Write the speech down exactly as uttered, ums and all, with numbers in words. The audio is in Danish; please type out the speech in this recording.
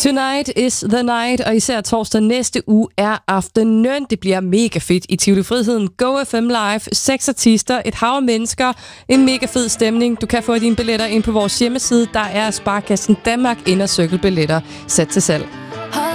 Tonight is the night, og især torsdag næste uge er aftenøn. Det bliver mega fedt i Tivoli Friheden. Go F M Live, seks artister, et hav af mennesker, en mega fed stemning. Du kan få dine billetter ind på vores hjemmeside. Der er Sparkassen Danmark Indercirkel billetter sat til salg.